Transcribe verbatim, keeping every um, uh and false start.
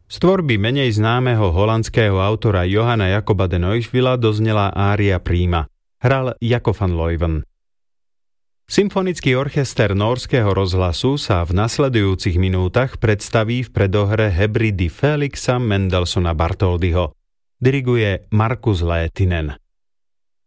Z tvorby menej známeho holandského autora Johanna Jacoba de Neuschwilla doznela ária Príma. Hral Jako van Leuven. Symfonický orchester Nórskeho rozhlasu sa v nasledujúcich minútach predstaví v predohre Hebridy Felixa Mendelssohna Bartholdyho. Diriguje Markus Lehtinen.